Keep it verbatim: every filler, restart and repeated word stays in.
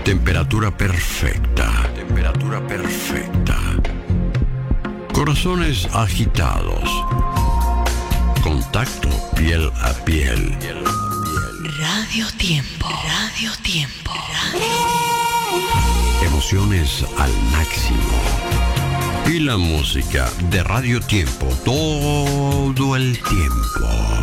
Temperatura perfecta. Temperatura perfecta. Corazones agitados. Contacto piel a piel. Radio Tiempo. Radio Tiempo. Radio... Emociones al máximo. Y la música de Radio Tiempo todo el tiempo.